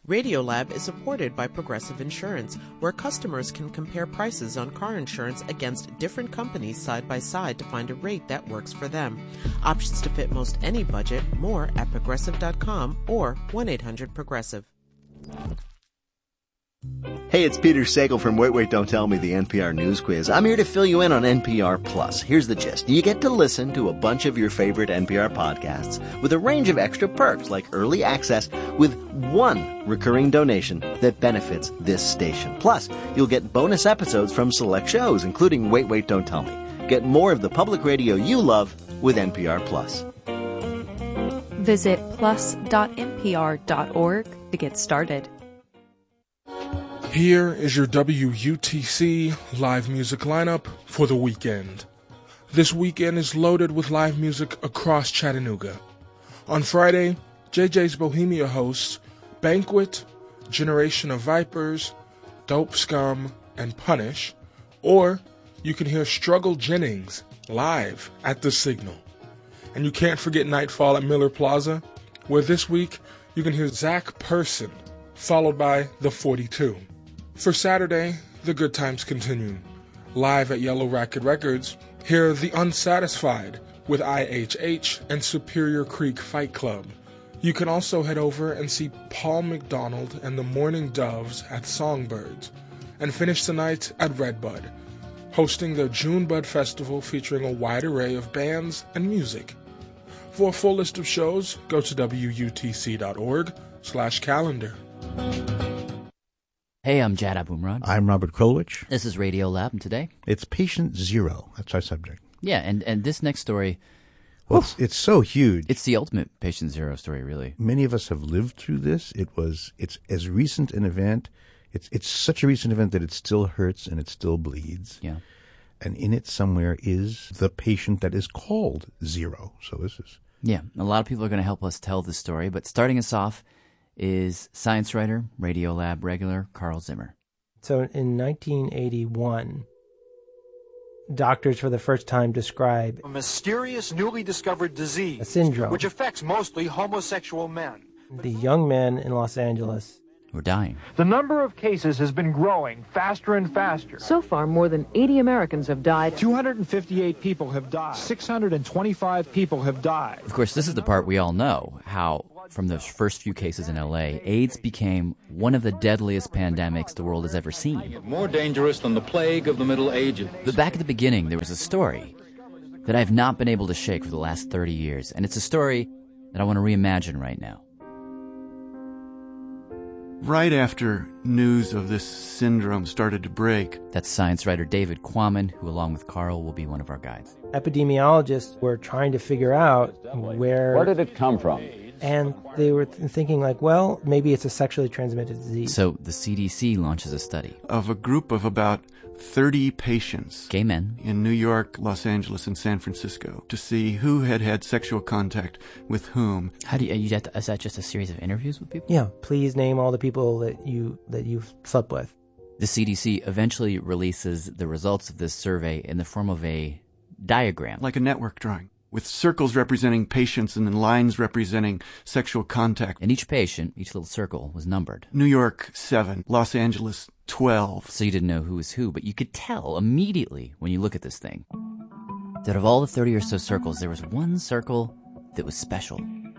Radiolab is supported by Progressive Insurance, where customers can compare prices on car insurance against different companies side by side to find a rate that works for them. Options to fit most any budget. More at Progressive.com or 1-800-PROGRESSIVE. Hey, it's Peter Sagal from Wait, Wait, Don't Tell Me, the NPR News Quiz. I'm here to fill you in on NPR Plus. Here's the gist. You get to listen to a bunch of your favorite NPR podcasts with a range of extra perks like early access with one recurring donation that benefits this station. Plus, you'll get bonus episodes from select shows, including Wait, Wait, Don't Tell Me. Get more of the public radio you love with NPR Plus. Visit plus.npr.org to get started. Here is your WUTC live music lineup for the weekend. This weekend is loaded with live music across Chattanooga. On Friday, JJ's Bohemia hosts Banquet, Generation of Vipers, Dope Scum, and Punish. Or you can hear Struggle Jennings live at The Signal. And you can't forget Nightfall at Miller Plaza, where this week you can hear Zach Person, followed by The 42. For Saturday, the good times continue. Live at Yellow Racket Records, hear The Unsatisfied with IHH and Superior Creek Fight Club. You can also head over and see Paul McDonald and the Morning Doves at Songbirds, and finish the night at Redbud, hosting their Junebud Festival featuring a wide array of bands and music. For a full list of shows, go to WUTC.org/calendar. Hey, I'm Jad Abumrad. I'm Robert Krulwich. This is Radiolab, and today it's Patient Zero. That's our subject. Yeah, and this next story, well, it's so huge. It's the ultimate Patient Zero story, really. Many of us have lived through this. It's as recent an event. It's such a recent event that it still hurts and it still bleeds. Yeah. And in it somewhere is the patient that is called Zero. So this is... Yeah, a lot of people are going to help us tell this story, but starting us off is science writer, Radiolab regular, Carl Zimmer. So in 1981, doctors for the first time describe a mysterious newly discovered disease, a syndrome, which affects mostly homosexual men. The young men in Los Angeles were dying. The number of cases has been growing faster and faster. So far, more than 80 Americans have died. 258 people have died. 625 people have died. Of course, this is the part we all know, how from those first few cases in L.A., AIDS became one of the deadliest pandemics the world has ever seen. More dangerous than the plague of the Middle Ages. But back at the beginning, there was a story that I've not been able to shake for the last 30 years, and it's a story that I want to reimagine right now. Right after news of this syndrome started to break. That's science writer David Quammen, who along with Carl will be one of our guides. Epidemiologists were trying to figure out where did it come from? And they were thinking like, well, maybe it's a sexually transmitted disease. So the CDC launches a study of a group of about 30 patients, gay men, in New York, Los Angeles, and San Francisco to see who had had sexual contact with whom. How do you is that just a series of interviews with people? Yeah, please name all the people that you've slept with. The CDC eventually releases the results of this survey in the form of a diagram, like a network drawing, with circles representing patients and then lines representing sexual contact. And each patient, each little circle, was numbered. New York, 7. Los Angeles, 12. So you didn't know who was who, but you could tell immediately when you look at this thing that of all the 30 or so circles, there was one circle that was special.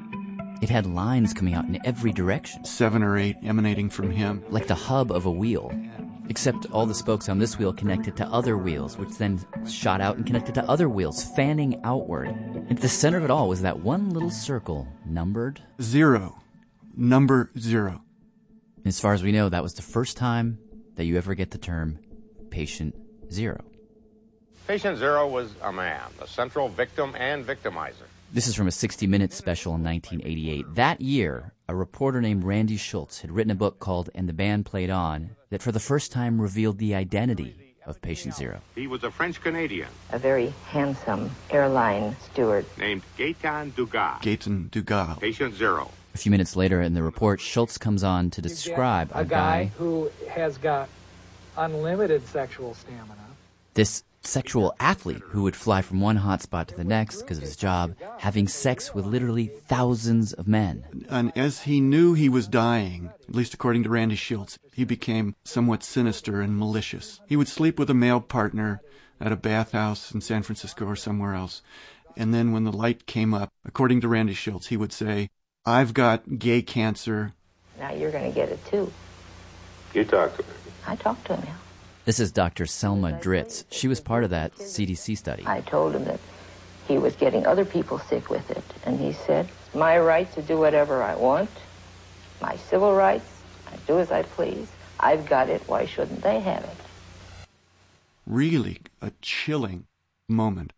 It had lines coming out in every direction. 7 or 8 emanating from him. Like the hub of a wheel. Except all the spokes on this wheel connected to other wheels, which then shot out and connected to other wheels, fanning outward. And at the center of it all was that one little circle, numbered 0. Number 0. As far as we know, that was the first time that you ever get the term Patient Zero. Patient Zero was a man, the central victim and victimizer. This is from a 60 Minutes special in 1988. That year, a reporter named Randy Schultz had written a book called And the Band Played On that for the first time revealed the identity of Patient Zero. He was a French-Canadian. A very handsome airline steward. Named Gaetan Dugas. Gaetan Dugas. Patient Zero. A few minutes later in the report, Schultz comes on to describe a guy who has got unlimited sexual stamina. This sexual athlete who would fly from one hot spot to the next because of his job, having sex with literally thousands of men. And as he knew he was dying, at least according to Randy Schultz, he became somewhat sinister and malicious. He would sleep with a male partner at a bathhouse in San Francisco or somewhere else. And then when the light came up, according to Randy Schultz, he would say, "I've got gay cancer." Now you're going to get it too. You talked to him. I talked to him, yeah. This is Dr. Selma Dritz. She was part of that CDC study. I told him that he was getting other people sick with it. And he said, "It's my right to do whatever I want. My civil rights. I do as I please. I've got it. Why shouldn't they have it?" Really a chilling moment.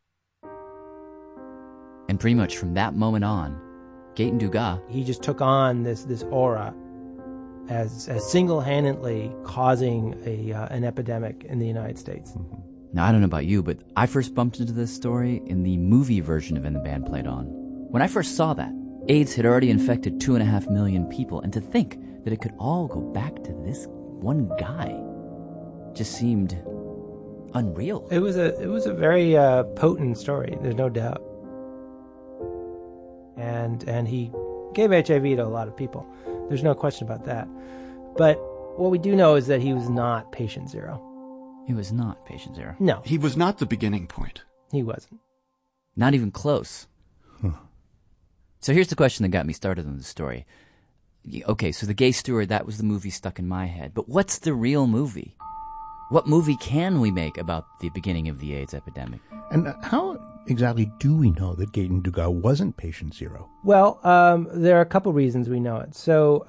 And pretty much from that moment on, Gaten Dugas, he just took on this aura as single-handedly causing an epidemic in the United States. Now, I don't know about you, but I first bumped into this story in the movie version of In the Band Played On. When I first saw that, AIDS had already infected 2.5 million people, and to think that it could all go back to this one guy just seemed unreal. It was a very potent story, there's no doubt. And he gave HIV to a lot of people. There's no question about that. But what we do know is that he was not patient zero. He was not patient zero. No. He was not the beginning point. He wasn't. Not even close. So here's the question that got me started on the story. Okay, so The Gay Steward, that was the movie stuck in my head. But what's the real movie? What movie can we make about the beginning of the AIDS epidemic? And how exactly do we know that Gaten Dugas wasn't patient zero? Well, there are a couple reasons we know it. So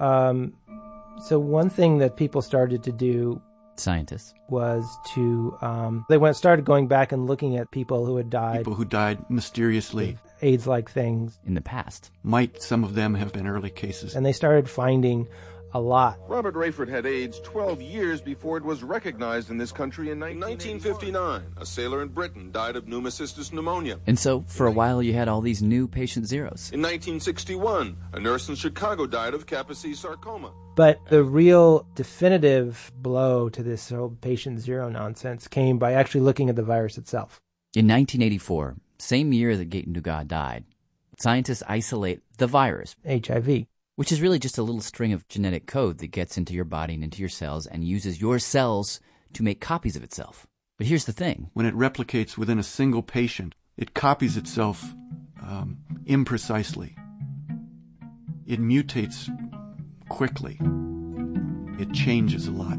one thing that people started to do, scientists, was to started going back and looking at people who had died. People who died mysteriously. AIDS-like things. In the past. Might some of them have been early cases? And they started finding a lot. Robert Rayford had AIDS 12 years before it was recognized in this country in 1959. A sailor in Britain died of pneumocystis pneumonia. And so, for a while, you had all these new patient zeros. In 1961, a nurse in Chicago died of Kaposi sarcoma. But the real definitive blow to this whole patient zero nonsense came by actually looking at the virus itself. In 1984, same year that Gaten Dugas died, scientists isolate the virus, HIV, which is really just a little string of genetic code that gets into your body and into your cells and uses your cells to make copies of itself. But here's the thing. When it replicates within a single patient, it copies itself imprecisely. It mutates quickly. It changes a lot.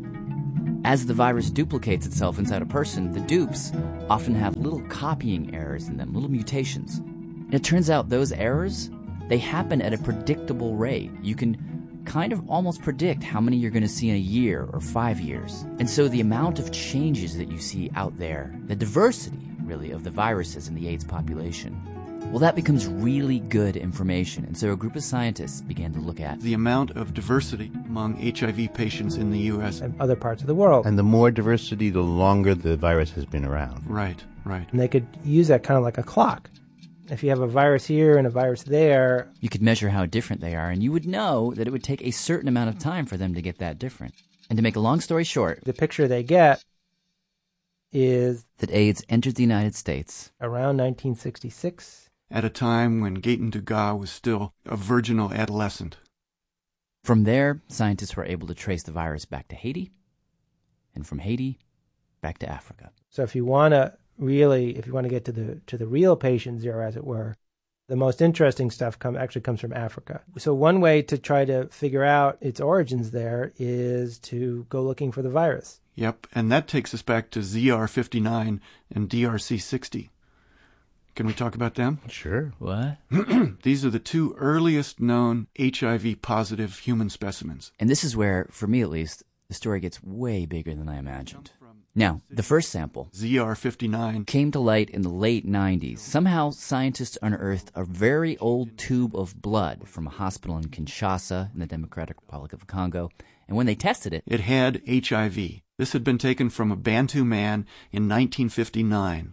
As the virus duplicates itself inside a person, the dupes often have little copying errors in them, little mutations. And it turns out those errors, they happen at a predictable rate. You can kind of almost predict how many you're going to see in a year or 5 years. And so the amount of changes that you see out there, the diversity, really, of the viruses in the AIDS population, well, that becomes really good information. And so a group of scientists began to look at the amount of diversity among HIV patients in the U.S. and other parts of the world. And the more diversity, the longer the virus has been around. Right. And they could use that kind of like a clock. If you have a virus here and a virus there, you could measure how different they are, and you would know that it would take a certain amount of time for them to get that different. And to make a long story short, the picture they get is that AIDS entered the United States around 1966. At a time when Gaten Dugas was still a virginal adolescent. From there, scientists were able to trace the virus back to Haiti, and from Haiti, back to Africa. So if you want to get to the real patient zero, as it were, the most interesting stuff actually comes from Africa. So one way to try to figure out its origins there is to go looking for the virus. Yep, and that takes us back to ZR59 and DRC60. Can we talk about them? Sure. What? These are the two earliest known HIV-positive human specimens. And this is where, for me at least, the story gets way bigger than I imagined. Now, the first sample, ZR59, came to light in the late 90s. Somehow, scientists unearthed a very old tube of blood from a hospital in Kinshasa in the Democratic Republic of the Congo. And when they tested it, it had HIV. This had been taken from a Bantu man in 1959.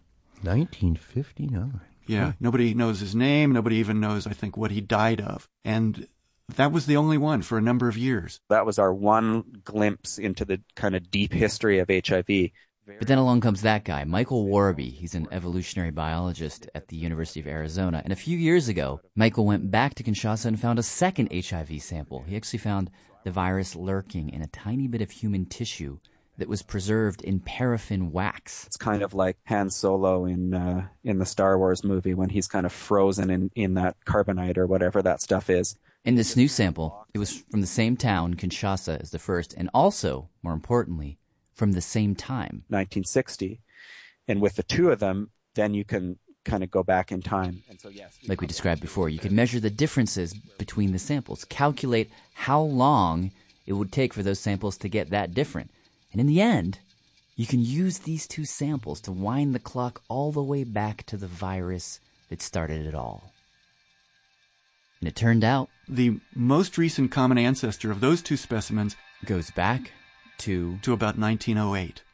1959. Yeah, nobody knows his name. Nobody even knows, I think, what he died of. And that was the only one for a number of years. That was our one glimpse into the kind of deep history of HIV. But then along comes that guy, Michael Warby. He's an evolutionary biologist at the University of Arizona. And a few years ago, Michael went back to Kinshasa and found a second HIV sample. He actually found the virus lurking in a tiny bit of human tissue that was preserved in paraffin wax. It's kind of like Han Solo in the Star Wars movie when he's kind of frozen in that carbonite or whatever that stuff is. In this new sample, it was from the same town, Kinshasa, as the first, and also, more importantly, from the same time. 1960. And with the two of them, then you can kind of go back in time. And so, yes. Like we described before, you could measure the differences between the samples, calculate how long it would take for those samples to get that different. And in the end, you can use these two samples to wind the clock all the way back to the virus that started it all. And it turned out the most recent common ancestor of those two specimens goes back to about 1908.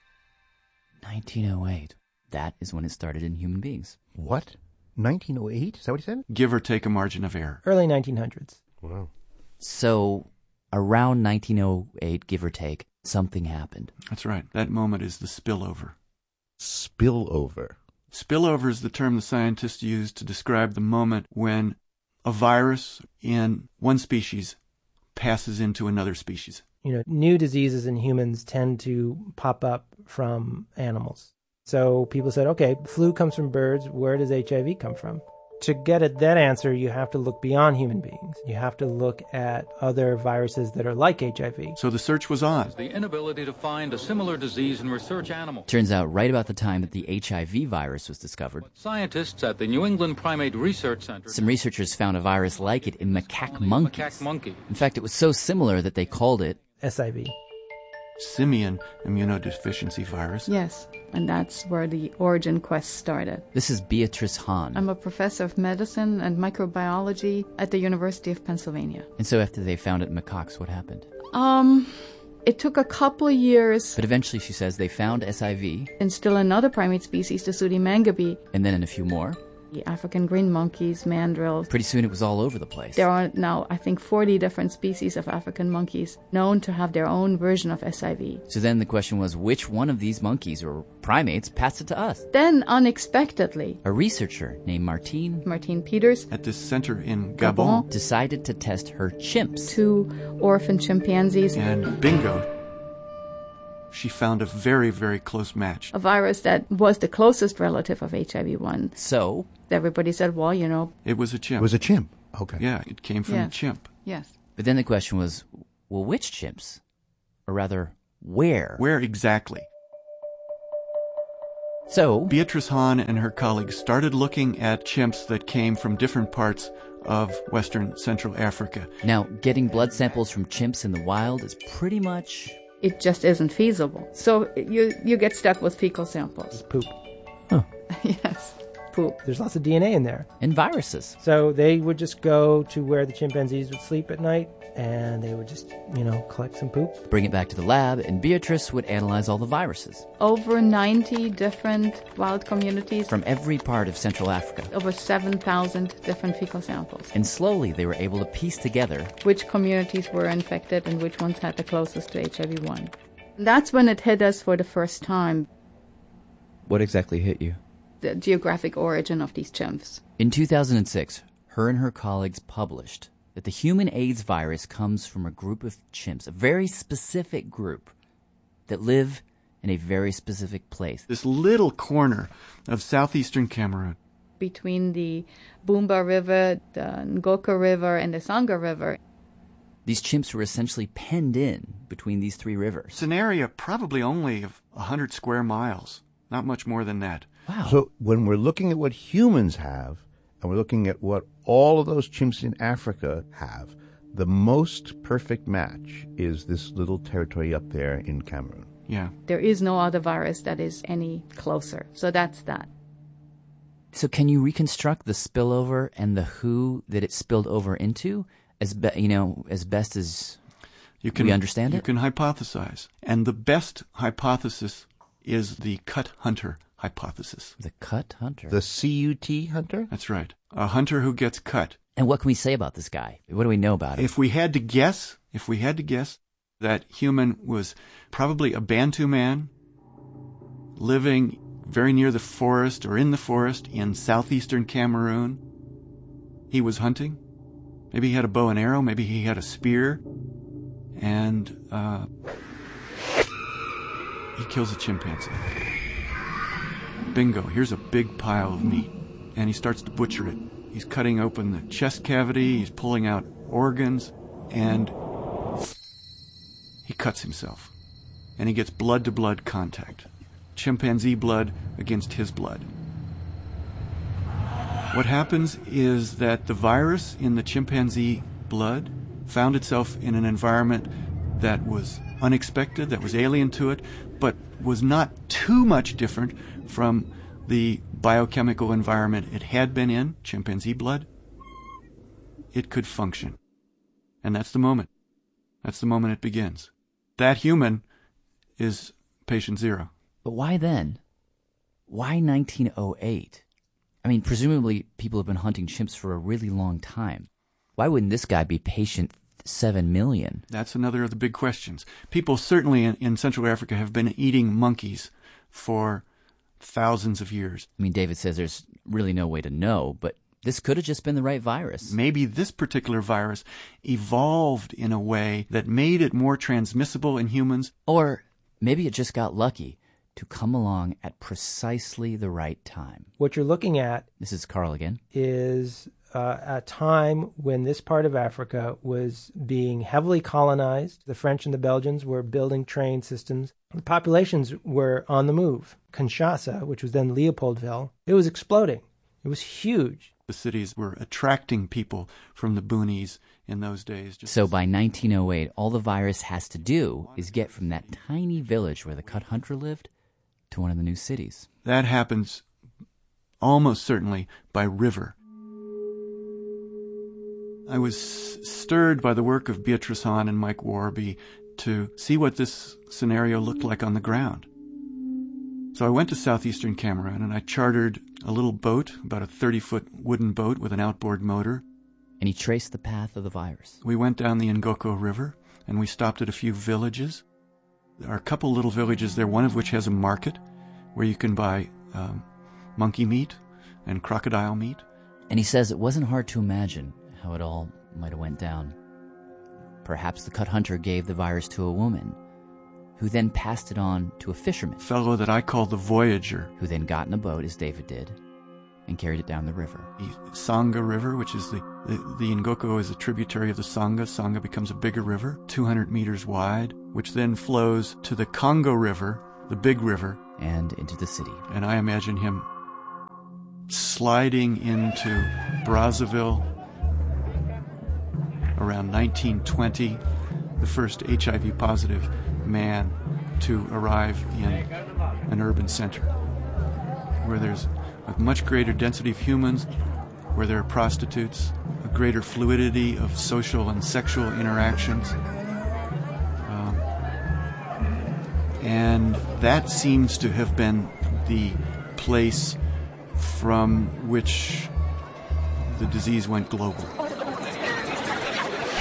1908. That is when it started in human beings. What? 1908? Is that what he said? Give or take a margin of error. Early 1900s. Wow. So around 1908, give or take, something happened. That's right. That moment is the spillover. Spillover. Spillover is the term the scientists use to describe the moment when a virus in one species passes into another species. You know, new diseases in humans tend to pop up from animals. So people said, okay, flu comes from birds. Where does HIV come from? To get at that answer, you have to look beyond human beings. You have to look at other viruses that are like HIV. So the search was on. The inability to find a similar disease in research animals. Turns out right about the time that the HIV virus was discovered, Scientists at the New England Primate Research Center, some researchers found a virus like it in macaque monkeys. Macaque monkey. In fact, it was so similar that they called it SIV. Simian immunodeficiency virus. Yes, and that's where the origin quest started. This is Beatrice Hahn. I'm a professor of medicine and microbiology at the University of Pennsylvania. And so after they found it in macaques, what happened? It took a couple of years. But eventually, she says, they found SIV. And still another primate species, the Sudimangabe. And then in a few more. The African green monkeys, mandrills. Pretty soon it was all over the place. There are now, I think, 40 different species of African monkeys known to have their own version of SIV. So then the question was, which one of these monkeys or primates passed it to us? Then, unexpectedly, a researcher named Martine Peters at this center in Gabon decided to test her chimps. 2 orphan chimpanzees. And bingo. She found a very, very close match. A virus that was the closest relative of HIV-1. So? Everybody said, well, you know. It was a chimp. It was a chimp. Okay. Yeah, it came from a chimp. Yes. But then the question was, well, which chimps? Or rather, where? Where exactly? So, Beatrice Hahn and her colleagues started looking at chimps that came from different parts of Western Central Africa. Now, getting blood samples from chimps in the wild is pretty much... It just isn't feasible. So you get stuck with fecal samples. Poop. Huh. Yes, poop. There's lots of DNA in there. And viruses. So they would just go to where the chimpanzees would sleep at night, and they would just, collect some poop. Bring it back to the lab, and Beatrice would analyze all the viruses. Over 90 different wild communities. From every part of Central Africa. Over 7,000 different fecal samples. And slowly they were able to piece together which communities were infected and which ones had the closest to HIV-1. That's when it hit us for the first time. What exactly hit you? The geographic origin of these chimps. In 2006, her and her colleagues published that the human AIDS virus comes from a group of chimps, a very specific group that live in a very specific place. This little corner of southeastern Cameroon. Between the Boomba River, the Ngoka River, and the Sangha River. These chimps were essentially penned in between these 3 rivers. It's an area probably only of 100 square miles, not much more than that. Wow. So when we're looking at what humans have, and we're looking at what all of those chimps in Africa have, the most perfect match is this little territory up there in Cameroon. Yeah. There is no other virus that is any closer. So that's that. So can you reconstruct the spillover and the who that it spilled over into as best as we understand it? You can hypothesize. And the best hypothesis is the cut hunter hypothesis. The cut hunter? The CUT hunter? That's right. A hunter who gets cut. And what can we say about this guy? What do we know about him? If we had to guess, that human was probably a Bantu man, living very near the forest or in the forest in southeastern Cameroon. He was hunting. Maybe he had a bow and arrow. Maybe he had a spear. And he kills a chimpanzee. Bingo, here's a big pile of meat. And he starts to butcher it. He's cutting open the chest cavity. He's pulling out organs. And he cuts himself. And he gets blood-to-blood contact. Chimpanzee blood against his blood. What happens is that the virus in the chimpanzee blood found itself in an environment that was unexpected, that was alien to it, but was not too much different from the biochemical environment it had been in, chimpanzee blood. It could function. And that's the moment. That's the moment it begins. That human is patient zero. But why then? Why 1908? I mean, presumably people have been hunting chimps for a really long time. Why wouldn't this guy be patient 7 million? That's another of the big questions. People certainly in Central Africa have been eating monkeys for thousands of years. I mean, David says there's really no way to know, but this could have just been the right virus. Maybe this particular virus evolved in a way that made it more transmissible in humans. Or maybe it just got lucky to come along at precisely the right time. What you're looking at, this is Carl again, is a time when this part of Africa was being heavily colonized. The French and the Belgians were building train systems. The populations were on the move. Kinshasa, which was then Leopoldville, it was exploding. It was huge. The cities were attracting people from the boonies in those days. So by 1908, all the virus has to do is get from that tiny village where the Cut Hunter lived to one of the new cities. That happens almost certainly by river. I was stirred by the work of Beatrice Hahn and Mike Warby to see what this scenario looked like on the ground. So I went to southeastern Cameroon and I chartered a little boat, about a 30-foot wooden boat with an outboard motor. And he traced the path of the virus. We went down the Ngoko River and we stopped at a few villages. There are a couple little villages there, one of which has a market where you can buy monkey meat and crocodile meat. And he says it wasn't hard to imagine how it all might have went down. Perhaps the Cut Hunter gave the virus to a woman, who then passed it on to a fisherman. A fellow that I call the Voyager. Who then got in a boat, as David did, and carried it down the river. The Sanga River, which is the Ngoko is a tributary of the Sanga. Sanga becomes a bigger river, 200 meters wide, which then flows to the Congo River, the big river. And into the city. And I imagine him sliding into Brazzaville around 1920, the first HIV-positive man to arrive in an urban center where there's a much greater density of humans, where there are prostitutes, a greater fluidity of social and sexual interactions. And that seems to have been the place from which the disease went global.